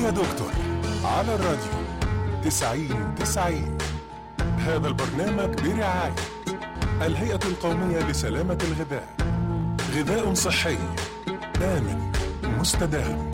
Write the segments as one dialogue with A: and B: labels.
A: يا دكتور على الراديو 90-90. هذا البرنامج برعاية الهيئة القومية لسلامة الغذاء. غذاء صحي آمن مستدام.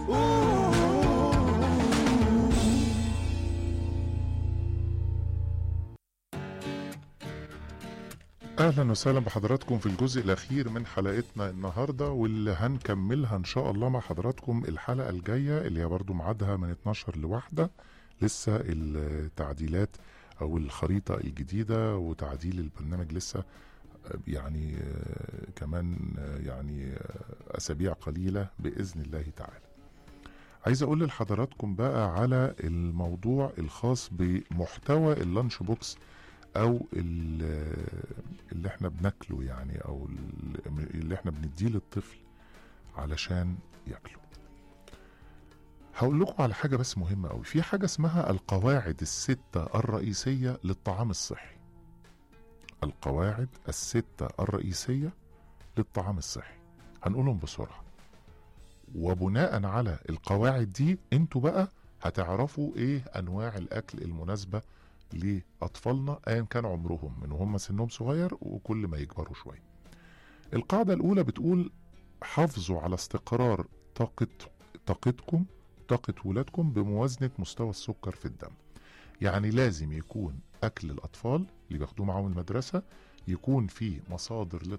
B: أهلا وسهلا بحضراتكم في الجزء الأخير من حلقتنا النهاردة، واللي هنكملها إن شاء الله مع حضراتكم الحلقة الجاية اللي هي برضو ميعادها من 12 ل1. لسه التعديلات أو الخريطة الجديدة وتعديل البرنامج لسه يعني كمان يعني أسابيع قليلة بإذن الله تعالى. عايز أقول لحضراتكم بقى على الموضوع الخاص بمحتوى اللانش بوكس او اللي احنا بناكله يعني، او اللي احنا بنديه للطفل علشان ياكله. هقول لكم على حاجة بس مهمة قوي. في حاجة اسمها القواعد الستة الرئيسية للطعام الصحي. القواعد الستة الرئيسية للطعام الصحي هنقولهم بسرعة، وبناء على القواعد دي انتوا بقى هتعرفوا ايه انواع الاكل المناسبة لأطفالنا أيا كان عمرهم، من وهم سنهم صغير وكل ما يكبروا شوية. القاعدة الأولى بتقول حافظوا على استقرار طاقتكم، طاقة ولادكم، بموازنة مستوى السكر في الدم. يعني لازم يكون أكل الأطفال اللي بياخدوه معاهم المدرسة يكون فيه مصادر